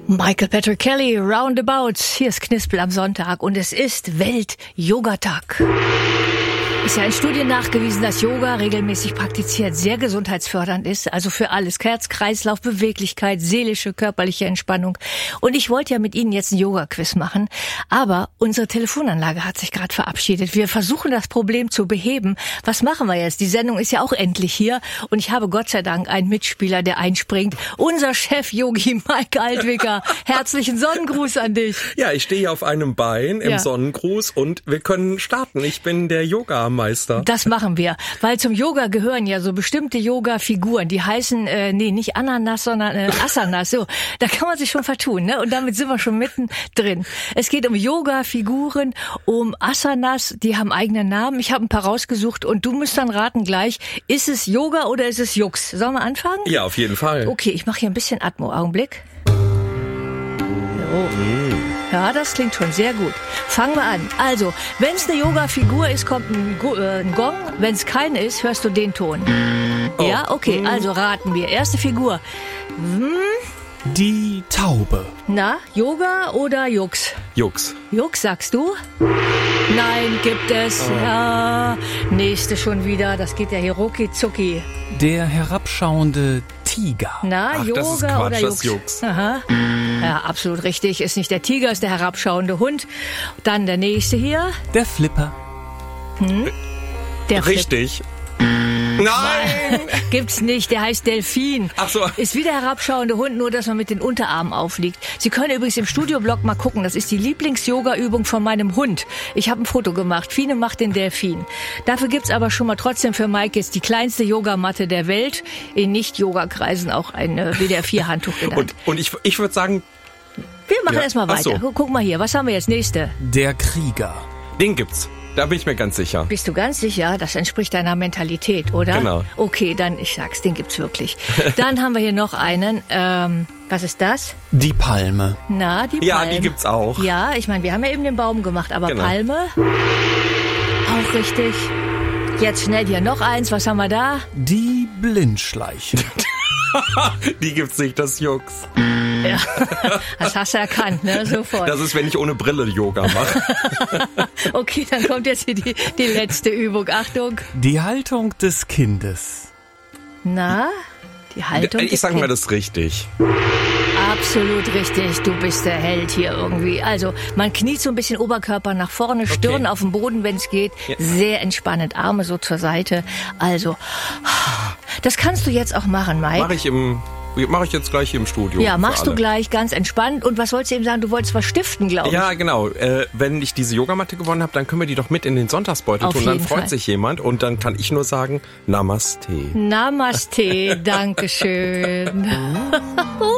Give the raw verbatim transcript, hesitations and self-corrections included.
Michael Patrick Kelly, Roundabouts. Hier ist Knispel am Sonntag und es ist Welt-Yoga-Tag. Ist ja in Studien nachgewiesen, dass Yoga regelmäßig praktiziert sehr gesundheitsfördernd ist. Also für alles. Herz, Kreislauf, Beweglichkeit, seelische, körperliche Entspannung. Und ich wollte ja mit Ihnen jetzt ein Yoga-Quiz machen. Aber unsere Telefonanlage hat sich gerade verabschiedet. Wir versuchen das Problem zu beheben. Was machen wir jetzt? Die Sendung ist ja auch endlich hier. Und ich habe Gott sei Dank einen Mitspieler, der einspringt. Unser Chef-Yogi Mike Altwicker. Herzlichen Sonnengruß an dich. Ja, ich stehe hier auf einem Bein im ja. Sonnengruß und wir können starten. Ich bin der Yoga Meister. Das machen wir, weil zum Yoga gehören ja so bestimmte Yoga-Figuren, die heißen, äh, nee, nicht Ananas, sondern äh, Asanas. So, da kann man sich schon vertun, ne? Und damit sind wir schon mitten drin. Es geht um Yoga-Figuren, um Asanas, die haben eigene Namen. Ich habe ein paar rausgesucht und du musst dann raten gleich, ist es Yoga oder ist es Jux? Sollen wir anfangen? Ja, auf jeden Fall. Okay, ich mache hier ein bisschen Atmo. Augenblick. So. Mm. Ja, das klingt schon sehr gut. Fangen wir an. Also, wenn es eine Yoga-Figur ist, kommt ein, Go- äh, ein Gong. Wenn es keine ist, hörst du den Ton. Oh. Ja, okay, also raten wir. Erste Figur. Hm? Die Taube. Na, Yoga oder Jux? Jux. Jux, sagst du? Nein, gibt es. Oh. Ja, nächste schon wieder. Das geht ja hier rucki zucki. Der herabschauende Tiger. Na, Ach, Yoga das ist Quatsch, oder Jux? Das Jux. Aha. Ja, absolut richtig. Ist nicht der Tiger, ist der herabschauende Hund. Dann der nächste hier. Der Flipper. Hm? Der Richtig. Flip- Nein! Gibt's nicht, der heißt Delfin. Ach so. Ist wie der herabschauende Hund, nur dass man mit den Unterarmen aufliegt. Sie können übrigens im Studioblog mal gucken, das ist die Lieblings-Yoga-Übung von meinem Hund. Ich habe ein Foto gemacht, Fine macht den Delfin. Dafür gibt's aber schon mal trotzdem für Mike jetzt die kleinste Yogamatte der Welt. In Nicht-Yoga-Kreisen auch ein W D R vier Handtuch genannt. Und, und ich, ich würde sagen... Wir machen ja. erstmal weiter. So. Guck mal hier, was haben wir jetzt? Nächste. Der Krieger. Den gibt's. Da bin ich mir ganz sicher. Bist du ganz sicher? Das entspricht deiner Mentalität, oder? Genau. Okay, dann, ich sag's, den gibt's wirklich. Dann haben wir hier noch einen, ähm, was ist das? Die Palme. Na, die Ja, Palme. die gibt's auch. Ja, ich meine, wir haben ja eben den Baum gemacht, aber Genau. Palme? Auch richtig. Jetzt schnell hier noch eins, was haben wir da? Die Blindschleiche. Die gibt's nicht, das Jux. Ja, das hast du erkannt, ne? Sofort. Das ist, wenn ich ohne Brille Yoga mache. Okay, dann kommt jetzt hier die, die letzte Übung. Achtung. Die Haltung des Kindes. Na, die Haltung Ich des sag mal Kindes. das richtig. Absolut richtig, du bist der Held hier irgendwie. Also man kniet so ein bisschen Oberkörper nach vorne, Stirn Okay. auf dem Boden, wenn es geht. Ja. Sehr entspannend, Arme so zur Seite. Also, das kannst du jetzt auch machen, Mike. Mache ich im... Mache ich jetzt gleich hier im Studio. Ja, für machst du alle. gleich ganz entspannt. Und was wolltest du eben sagen? Du wolltest was stiften, glaube ich. Ja, genau. Äh, wenn ich diese Yogamatte gewonnen habe, dann können wir die doch mit in den Sonntagsbeutel Auf tun. Dann jeden freut Fall. sich jemand und dann kann ich nur sagen, Namaste. Namaste, Dankeschön.